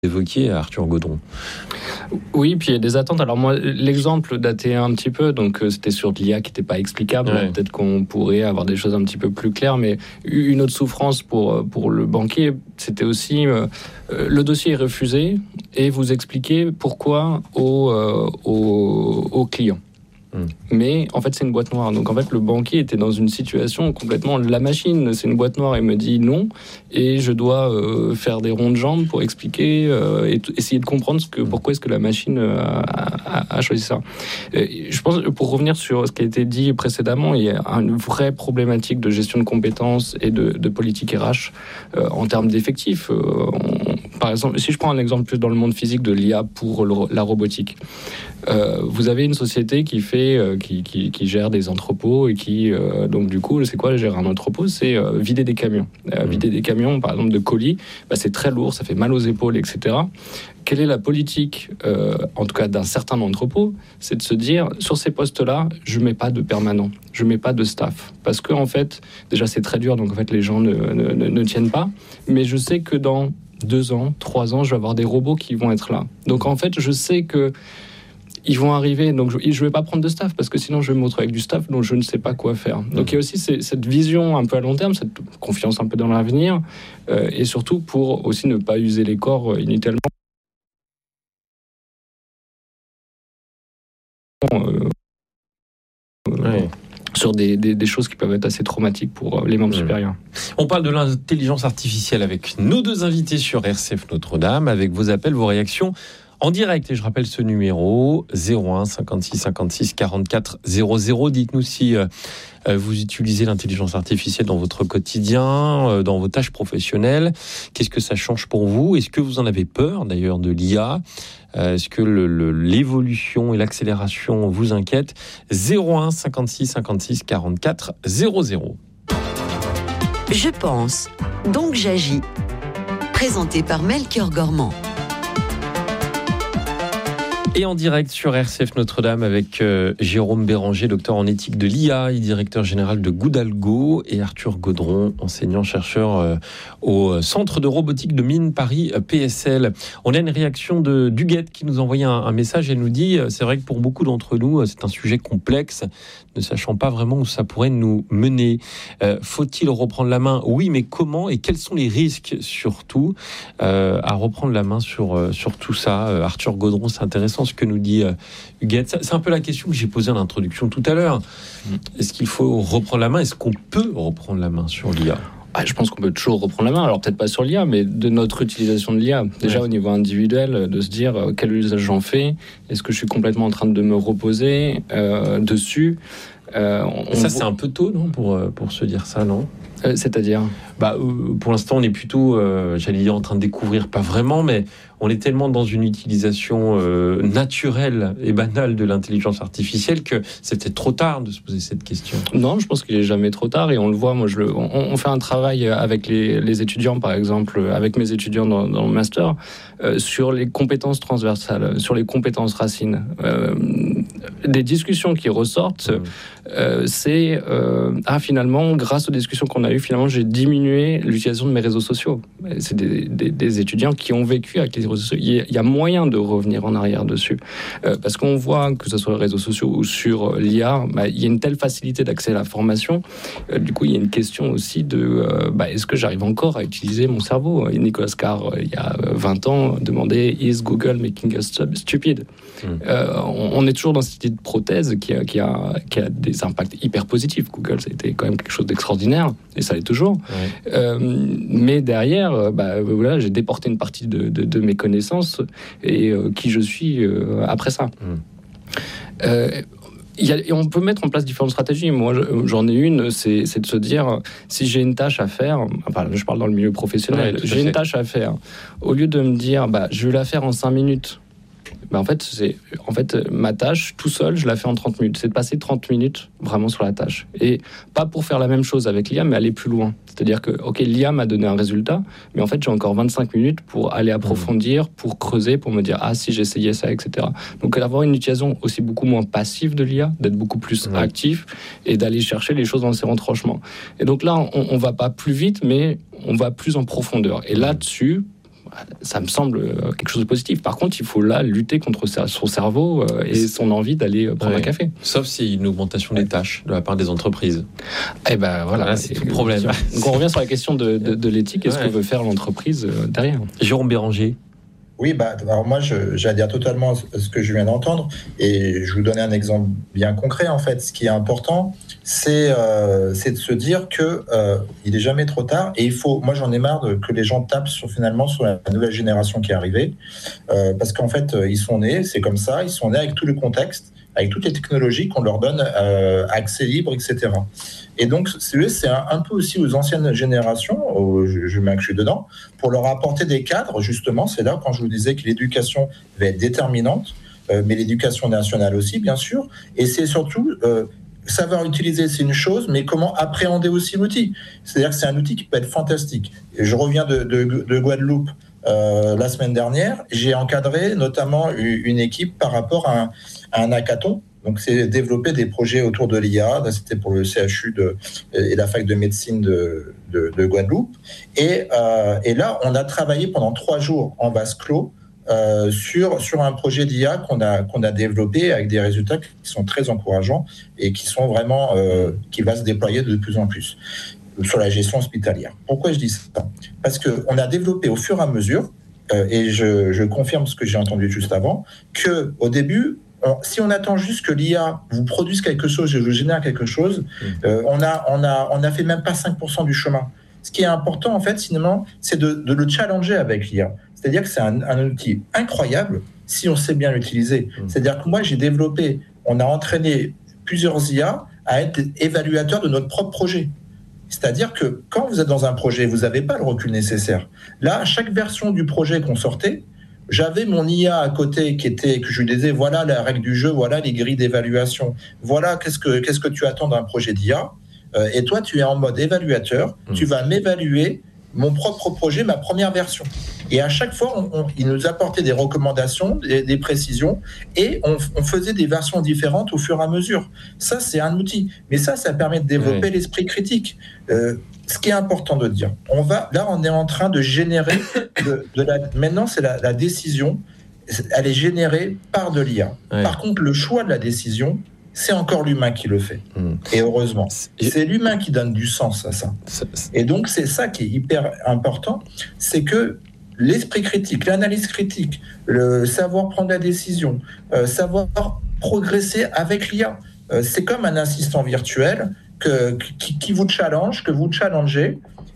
évoquiez, Arthur Gaudron. Oui, puis il y a des attentes. Alors moi, l'exemple datait un petit peu, donc c'était sur de l'IA qui n'était pas explicable. Ouais. Peut-être qu'on pourrait avoir des choses un petit peu plus claires, mais une autre souffrance pour le banquier, c'était aussi le dossier est refusé et vous expliquez pourquoi au client. Mais en fait c'est une boîte noire, donc en fait le banquier était dans une situation complètement, la machine c'est une boîte noire, il me dit non et je dois faire des ronds de jambes pour expliquer et essayer de comprendre pourquoi est-ce que la machine a choisi ça. Je pense, pour revenir sur ce qui a été dit précédemment, il y a une vraie problématique de gestion de compétences et de politique RH en termes d'effectifs. Par exemple, si je prends un exemple plus dans le monde physique de l'IA pour la robotique, vous avez une société qui gère des entrepôts et qui, donc du coup, c'est quoi gérer un entrepôt ? C'est vider des camions. Vider des camions, par exemple, de colis, c'est très lourd, ça fait mal aux épaules, etc. Quelle est la politique, en tout cas d'un certain entrepôt ? C'est de se dire, sur ces postes-là, je ne mets pas de permanent, je ne mets pas de staff. Parce que, en fait, déjà, c'est très dur, donc en fait, les gens ne tiennent pas. Mais je sais que dans 2 ans, 3 ans, je vais avoir des robots qui vont être là. Donc, en fait, je sais que ils vont arriver, donc je ne vais pas prendre de staff parce que sinon je vais me retrouver avec du staff dont je ne sais pas quoi faire. Donc il y a aussi cette vision un peu à long terme, cette confiance un peu dans l'avenir et surtout pour aussi ne pas user les corps inutilement. Sur des choses qui peuvent être assez traumatiques pour les membres supérieurs. On parle de l'intelligence artificielle avec nos 2 invités sur RCF Notre-Dame, avec vos appels, vos réactions en direct. Et je rappelle ce numéro 01 56 56 44 00. Dites-nous si vous utilisez l'intelligence artificielle dans votre quotidien, dans vos tâches professionnelles. Qu'est-ce que ça change pour vous ? Est-ce que vous en avez peur d'ailleurs de l'IA ? Est-ce que l'évolution et l'accélération vous inquiètent ? 01 56 56 44 00. Je pense, donc j'agis. Présenté par Melchior Gormand. Et en direct sur RCF Notre-Dame avec Jérôme Béranger, docteur en éthique de l'IA et directeur général de Goodalgo, et Arthur Gaudron, enseignant-chercheur au Centre de robotique de Mines Paris PSL. On a une réaction de Duguette qui nous a envoyé un message. Elle nous dit, c'est vrai que pour beaucoup d'entre nous, c'est un sujet complexe, ne sachant pas vraiment où ça pourrait nous mener. Faut-il reprendre la main ? Oui, mais comment et quels sont les risques surtout à reprendre la main sur tout ça ? Arthur Gaudron, c'est intéressant ce que nous dit Huguette. C'est un peu la question que j'ai posée en introduction tout à l'heure. Est-ce qu'il faut reprendre la main ? Est-ce qu'on peut reprendre la main sur l'IA ? Je pense qu'on peut toujours reprendre la main, alors peut-être pas sur l'IA, mais de notre utilisation de l'IA. Déjà au niveau individuel, de se dire quel usage j'en fais, est-ce que je suis complètement en train de me reposer dessus. C'est un peu tôt, non, pour se dire ça, non ? C'est-à-dire pour l'instant, on est plutôt, j'allais dire, en train de découvrir, pas vraiment, mais on est tellement dans une utilisation naturelle et banale de l'intelligence artificielle que c'est peut-être trop tard de se poser cette question. Non, je pense qu'il n'est jamais trop tard et on le voit. Moi, on fait un travail avec les étudiants, par exemple, avec mes étudiants dans le master, sur les compétences transversales, sur les compétences racines. Des discussions qui ressortent, c'est finalement, grâce aux discussions qu'on a eues, finalement, j'ai diminué l'utilisation de mes réseaux sociaux. C'est des étudiants qui ont vécu avec les réseaux sociaux. Il y a moyen de revenir en arrière dessus. Parce qu'on voit, que ce soit les réseaux sociaux ou sur l'IA, il y a une telle facilité d'accès à la formation. Du coup, il y a une question aussi de est-ce que j'arrive encore à utiliser mon cerveau ? Nicolas Carr, il y a 20 ans, demandait « Is Google making us stupid ?» On est toujours dans cette idée de prothèse qui a des impacts hyper positifs. Google, ça a été quand même quelque chose d'extraordinaire, et ça l'est toujours. Mais derrière, j'ai déporté une partie de mes connaissances et qui je suis après ça. On peut mettre en place différentes stratégies. Moi, j'en ai une, c'est de se dire, si j'ai une tâche à faire, je parle dans le milieu professionnel, j'ai une tâche à faire, au lieu de me dire, je vais la faire en 5 minutes, en fait, ma tâche, tout seul, je la fais en 30 minutes. C'est de passer 30 minutes vraiment sur la tâche. Et pas pour faire la même chose avec l'IA, mais aller plus loin. C'est-à-dire que, l'IA m'a donné un résultat, mais en fait, j'ai encore 25 minutes pour aller approfondir, pour creuser, pour me dire, si j'essayais ça, etc. Donc, avoir une utilisation aussi beaucoup moins passive de l'IA, d'être beaucoup plus actif et d'aller chercher les choses dans ses retranchements. Et donc là, on va pas plus vite, mais on va plus en profondeur. Et là-dessus, ça me semble quelque chose de positif. Par contre, il faut là lutter contre son cerveau et son envie d'aller prendre un café. Sauf s'il y a une augmentation des tâches de la part des entreprises. Et ben voilà, c'est tout le problème. Donc on revient sur la question de l'éthique et ce que veut faire l'entreprise derrière. Jérôme Béranger. Oui, alors moi, j'adhère totalement à ce que je viens d'entendre, et je vous donner un exemple bien concret. En fait, ce qui est important, c'est de se dire que il est jamais trop tard, et moi, j'en ai marre que les gens tapent sur la nouvelle génération qui est arrivée, parce qu'en fait, ils sont nés, c'est comme ça, ils sont nés avec tout le contexte, avec toutes les technologies qu'on leur donne accès libre, etc. Et donc, c'est un peu aussi aux anciennes générations, je m'inclus dedans, pour leur apporter des cadres, justement. C'est là, quand je vous disais que l'éducation va être déterminante, mais l'éducation nationale aussi, bien sûr. Et c'est surtout, savoir utiliser, c'est une chose, mais comment appréhender aussi l'outil. C'est-à-dire que c'est un outil qui peut être fantastique. Et je reviens de Guadeloupe la semaine dernière. J'ai encadré notamment une équipe par rapport à un hackathon. Donc, c'est développer des projets autour de l'IA. Là, c'était pour le CHU et la fac de médecine de Guadeloupe. Et là, on a travaillé pendant 3 jours en vase clos sur un projet d'IA qu'on a développé avec des résultats qui sont très encourageants et qui sont vraiment qui va se déployer de plus en plus sur la gestion hospitalière. Pourquoi je dis ça ? Parce qu'on a développé au fur et à mesure, et je confirme ce que j'ai entendu juste avant, qu'au début, si on attend juste que l'IA vous produise quelque chose et vous génère quelque chose, on a fait même pas 5% du chemin. Ce qui est important, en fait, finalement, c'est de le challenger avec l'IA. C'est-à-dire que c'est un outil incroyable si on sait bien l'utiliser. C'est-à-dire que moi, on a entraîné plusieurs IA à être évaluateurs de notre propre projet. C'est-à-dire que quand vous êtes dans un projet, vous n'avez pas le recul nécessaire. Là, à chaque version du projet qu'on sortait, j'avais mon IA à côté que je lui disais, voilà la règle du jeu, voilà les grilles d'évaluation, voilà qu'est-ce que tu attends d'un projet d'IA, et toi tu es en mode évaluateur, tu vas m'évaluer mon propre projet, ma première version. Et à chaque fois, il nous apportait des recommandations, des précisions, et on faisait des versions différentes au fur et à mesure. Ça, c'est un outil. Mais ça permet de développer l'esprit critique. Ce qui est important de dire, on est en train de générer maintenant, c'est la décision, elle est générée par de l'IA. Ouais. Par contre, le choix de la décision, c'est encore l'humain qui le fait. Et heureusement. C'est l'humain qui donne du sens à ça. Et donc, c'est ça qui est hyper important, c'est que l'esprit critique, l'analyse critique, le savoir prendre la décision, savoir progresser avec l'IA, c'est comme un assistant virtuel qui vous challenge, que vous challengez,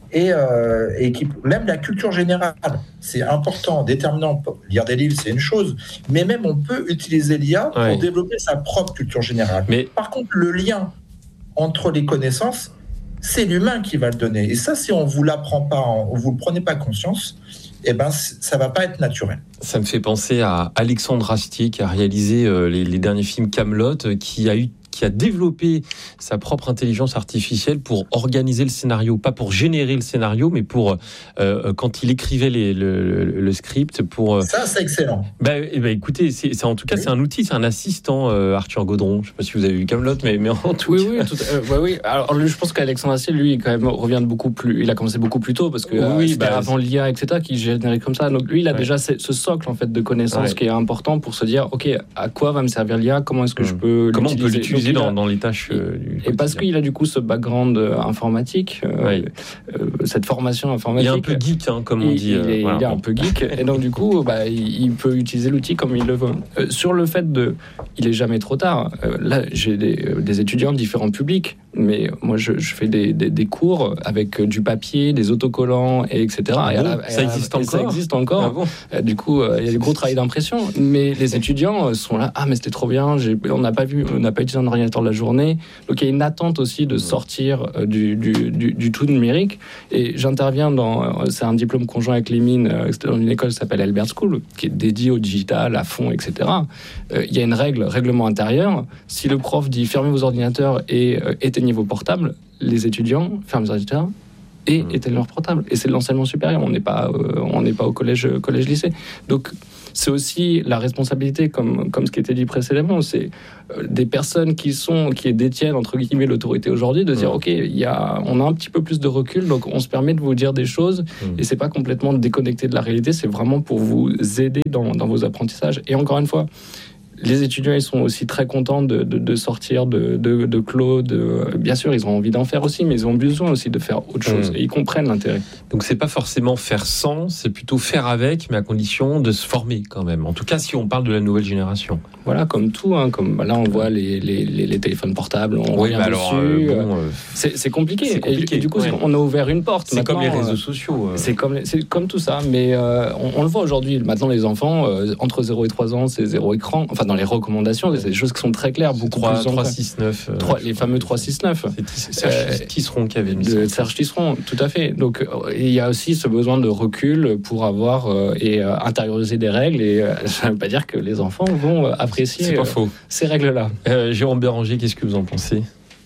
et qui, même la culture générale, c'est important, déterminant. Lire des livres, c'est une chose, mais même on peut utiliser l'IA pour développer sa propre culture générale. Mais par contre, le lien entre les connaissances, c'est l'humain qui va le donner. Et ça, si on ne vous l'apprend pas, vous ne prenez pas conscience, ça ne va pas être naturel. Ça me fait penser à Alexandre Astier, qui a réalisé les derniers films Kaamelott, qui a développé sa propre intelligence artificielle pour organiser le scénario, pas pour générer le scénario, mais pour quand il écrivait le script. Ça, c'est excellent. Écoutez, c'est en tout cas, c'est un outil, c'est un assistant, Arthur Gaudron. Je ne sais pas si vous avez vu Kaamelott, mais en tout cas. Oui. Alors, je pense qu'Alexandre Astier, lui, quand même, revient beaucoup plus. Il a commencé beaucoup plus tôt parce que c'était avant l'IA, etc., qui générait comme ça. Donc, lui, il a déjà ce socle en fait de connaissances qui est important pour se dire, ok, à quoi va me servir l'IA ? Comment est-ce que je peux l'utiliser dans les tâches et parce qu'il a du coup ce background informatique, cette formation informatique. Il est un peu geek, comme on dit. Il est un peu geek, et donc du coup, il peut utiliser l'outil comme il le veut. Sur le fait il est jamais trop tard. Là, j'ai des étudiants de différents publics, mais moi, je fais des cours avec du papier, des autocollants, etc. Ça existe encore. Ça existe encore. Du coup, il y a des gros travail d'impression, mais les étudiants sont là. Ah, mais c'était trop bien. On n'a pas utilisé un ordinateur de la journée. Donc, il y a une attente aussi de sortir du tout numérique. Et j'interviens c'est un diplôme conjoint avec les mines, dans une école qui s'appelle Albert School, qui est dédiée au digital, à fond, etc. Il y a une règlement intérieur. Si le prof dit fermez vos ordinateurs et éteignez vos portables, les étudiants ferment les ordinateurs et éteignent leur portable. Et c'est de l'enseignement supérieur, on n'est pas au collège-lycée. Donc c'est aussi la responsabilité, comme ce qui était dit précédemment, c'est des personnes qui détiennent entre guillemets l'autorité aujourd'hui, de dire ok, on a un petit peu plus de recul, donc on se permet de vous dire des choses, et c'est pas complètement déconnecté de la réalité, c'est vraiment pour vous aider dans vos apprentissages. Et encore une fois, les étudiants, ils sont aussi très contents de sortir de clos. Bien sûr, ils ont envie d'en faire aussi, mais ils ont besoin aussi de faire autre chose. Et ils comprennent l'intérêt. Donc, c'est pas forcément faire sans, c'est plutôt faire avec, mais à condition de se former quand même. En tout cas, si on parle de la nouvelle génération. Voilà, comme tout. Comme là, on voit les téléphones portables, on revient dessus. C'est compliqué. Et du coup, on a ouvert une porte. C'est comme les réseaux sociaux. C'est comme tout ça. Mais on le voit aujourd'hui. Maintenant, les enfants, entre 0 et 3 ans, c'est 0 écran. Enfin, dans les recommandations, c'est des choses qui sont très claires. 3-6-9. Les fameux 3-6-9. C'est Serge Tisseron qui avait mis ça. Serge Tisseron, tout à fait. Donc, il y a aussi ce besoin de recul pour avoir et intérioriser des règles. Et ça ne veut pas dire que les enfants vont apprécier ces règles-là. Jérôme Béranger, qu'est-ce que vous en pensez ?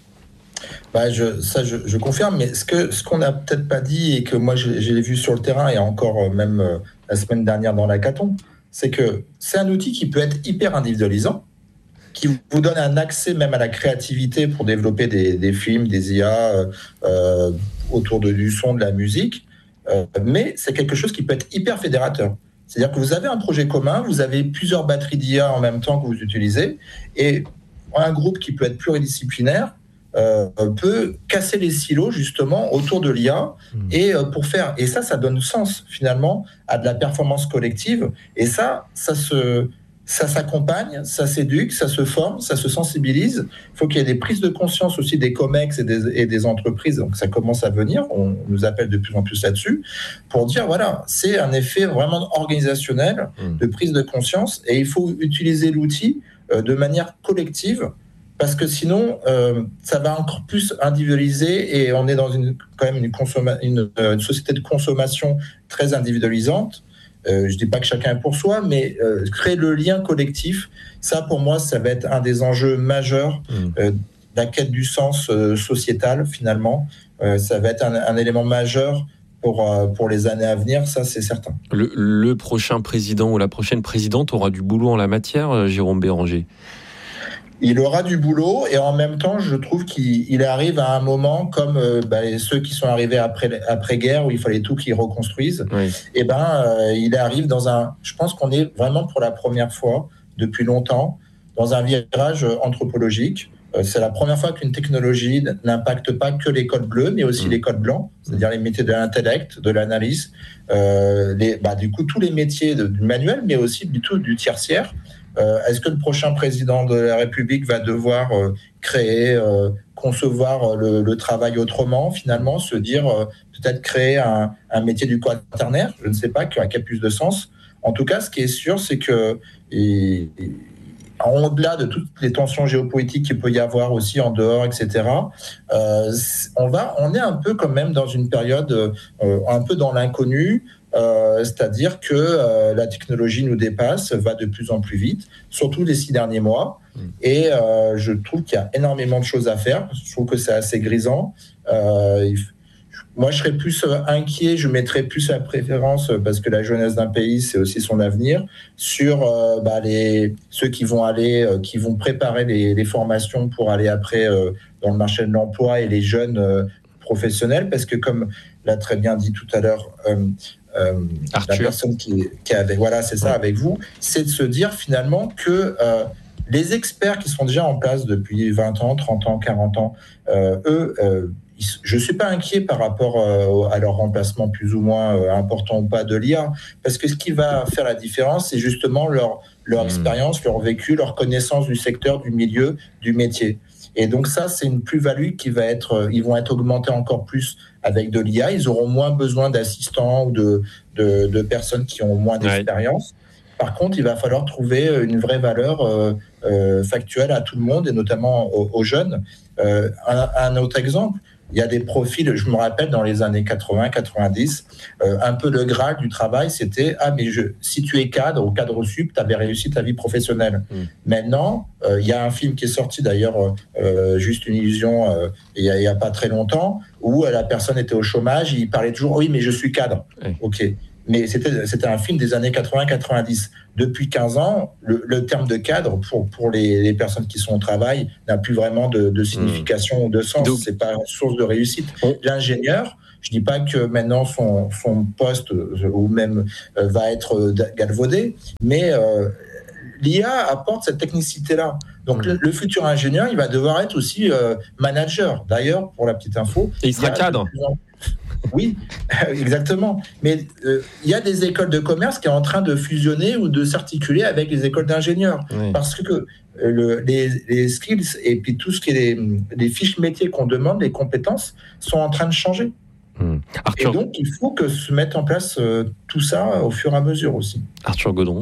Je confirme, mais ce qu'on n'a peut-être pas dit et que moi je l'ai vu sur le terrain et encore même la semaine dernière dans l'hackathon, c'est que c'est un outil qui peut être hyper individualisant, qui vous donne un accès même à la créativité pour développer des films, des IA autour du son, de la musique, mais c'est quelque chose qui peut être hyper fédérateur. C'est-à-dire que vous avez un projet commun, vous avez plusieurs batteries d'IA en même temps que vous utilisez, et un groupe qui peut être pluridisciplinaire peut casser les silos justement autour de l'IA et ça donne sens finalement à de la performance collective, et ça s'accompagne, ça s'éduque, ça se forme, ça se sensibilise. Il faut qu'il y ait des prises de conscience aussi des COMEX et des entreprises, donc ça commence à venir, on nous appelle de plus en plus là-dessus, pour dire voilà, c'est un effet vraiment organisationnel de prise de conscience, et il faut utiliser l'outil de manière collective, parce que sinon, ça va encore plus individualiser, et on est dans une société de consommation très individualisante. Je ne dis pas que chacun est pour soi, mais créer le lien collectif, ça pour moi, ça va être un des enjeux majeurs de la quête du sens sociétal finalement. Ça va être un élément majeur pour les années à venir, ça c'est certain. Le prochain président ou la prochaine présidente aura du boulot en la matière, Jérôme Béranger. Il aura du boulot, et en même temps, je trouve qu'il arrive à un moment comme ceux qui sont arrivés après-guerre, où il fallait tout qu'ils reconstruisent. Oui. Il arrive je pense qu'on est vraiment pour la première fois depuis longtemps dans un virage anthropologique. C'est la première fois qu'une technologie n'impacte pas que les codes bleus, mais aussi les codes blancs, c'est-à-dire les métiers de l'intellect, de l'analyse, du coup tous les métiers du manuel, mais aussi du tertiaire. Est-ce que le prochain président de la République va devoir concevoir le travail autrement, finalement, se dire peut-être créer un métier du quaternaire, je ne sais pas, qui a plus de sens. En tout cas, ce qui est sûr, c'est que au-delà de toutes les tensions géopolitiques qu'il peut y avoir aussi en dehors, etc., on est un peu quand même dans une période un peu dans l'inconnu. C'est-à-dire que la technologie nous dépasse, va de plus en plus vite, surtout les 6 derniers mois. Et je trouve qu'il y a énormément de choses à faire. Je trouve que c'est assez grisant. Moi, je serais plus inquiet, je mettrais plus la préférence, parce que la jeunesse d'un pays, c'est aussi son avenir, sur ceux qui vont préparer les formations pour aller après dans le marché de l'emploi, et les jeunes professionnels, parce que comme l'a très bien dit tout à l'heure la personne qui avait, c'est ça avec vous, c'est de se dire finalement que les experts qui sont déjà en place depuis 20 ans, 30 ans, 40 ans, je ne suis pas inquiet par rapport à leur remplacement plus ou moins important ou pas de l'IA, parce que ce qui va faire la différence, c'est justement leur expérience, leur vécu, leur connaissance du secteur, du milieu, du métier. Et donc ça, c'est une plus-value qui va ils vont être augmentés encore plus avec de l'IA. Ils auront moins besoin d'assistants ou de personnes qui ont moins d'expérience. Par contre, il va falloir trouver une vraie valeur factuelle à tout le monde, et notamment aux jeunes. Un autre exemple, il y a des profils, je me rappelle dans les années 80-90, un peu le Graal du travail, c'était si tu es cadre ou cadre sup, tu avais réussi ta vie professionnelle. Maintenant, il y a un film qui est sorti d'ailleurs, Juste une illusion, il y a pas très longtemps, où la personne était au chômage, il parlait toujours oui mais je suis cadre. Ok. Mais c'était un film des années 80-90. Depuis 15 ans, le terme de cadre, pour les personnes qui sont au travail, n'a plus vraiment de signification ou de sens. Donc, c'est pas source de réussite. L'ingénieur, je dis pas que maintenant son poste ou même va être galvaudé, mais l'IA apporte cette technicité-là. Donc le futur ingénieur, il va devoir être aussi manager. D'ailleurs, pour la petite info... Et il sera cadre. Oui, exactement. Mais il y a des écoles de commerce qui sont en train de fusionner ou de s'articuler avec les écoles d'ingénieurs. Oui. Parce que les skills et puis tout ce qui est les fiches métiers qu'on demande, les compétences, sont en train de changer. Arthur... Et donc, il faut que se mette en place tout ça au fur et à mesure aussi. Arthur Gaudron.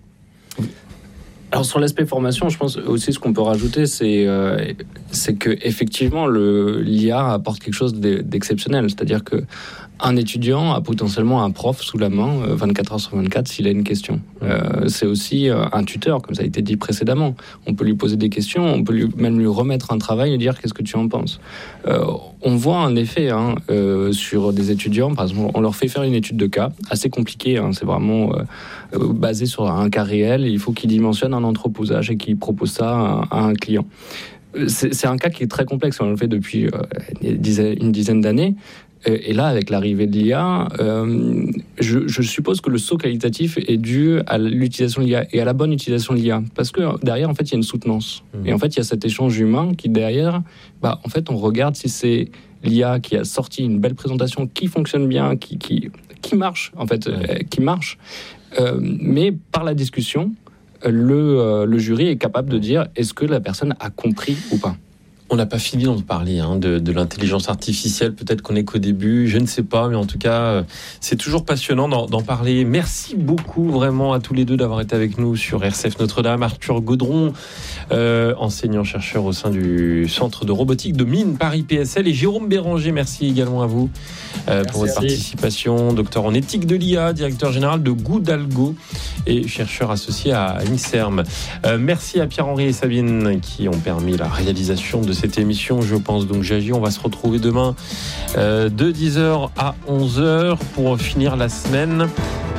Alors sur l'aspect formation, je pense aussi ce qu'on peut rajouter, c'est que effectivement l'IA apporte quelque chose d'exceptionnel. C'est-à-dire que un étudiant a potentiellement un prof sous la main 24 heures sur 24 s'il a une question. C'est aussi un tuteur, comme ça a été dit précédemment. On peut lui poser des questions, on peut même lui remettre un travail et dire qu'est-ce que tu en penses. On voit un effet sur des étudiants. Par exemple, on leur fait faire une étude de cas assez compliquée. C'est vraiment basé sur un cas réel. Il faut qu'il dimensionne un entreposage et qu'il propose ça à un client. C'est un cas qui est très complexe. On le fait depuis une dizaine d'années. Et là, avec l'arrivée de l'IA, je suppose que le saut qualitatif est dû à l'utilisation de l'IA et à la bonne utilisation de l'IA. Parce que derrière, en fait, il y a une soutenance. Et en fait, il y a cet échange humain qui, derrière, en fait, on regarde si c'est l'IA qui a sorti une belle présentation, qui fonctionne bien, qui marche, en fait, qui marche. Mais par la discussion, le jury est capable de dire est-ce que la personne a compris ou pas. On n'a pas fini d'en parler de l'intelligence artificielle, peut-être qu'on n'est qu'au début, je ne sais pas, mais en tout cas, c'est toujours passionnant d'en parler. Merci beaucoup vraiment à tous les deux d'avoir été avec nous sur RCF Notre-Dame. Arthur Gaudron, enseignant-chercheur au sein du Centre de robotique de Mines Paris PSL, et Jérôme Béranger, merci également à vous pour votre participation. Docteur en éthique de l'IA, directeur général de Goudalgo et chercheur associé à INSERM. Merci à Pierre-Henri et Sabine qui ont permis la réalisation de cette émission, je pense. Donc j'agis, on va se retrouver demain de 10h à 11h pour finir la semaine